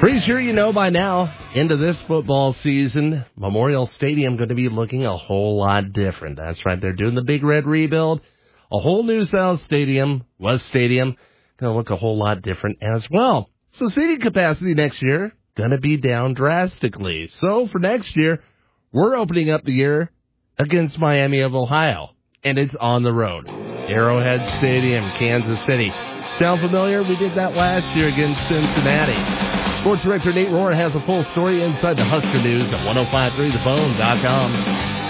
Pretty sure you know by now, into this football season, Memorial Stadium going to be looking a whole lot different. That's right, they're doing the Big Red rebuild. A whole new style stadium, West Stadium, going to look a whole lot different as well. So seating capacity next year, going to be down drastically. So for next year, we're opening up the year against Miami of Ohio. And it's on the road. Arrowhead Stadium, Kansas City. Sound familiar? We did that last year against Cincinnati. Sports Director Nate Rohr has a full story inside the Husker News at 1053thebone.com.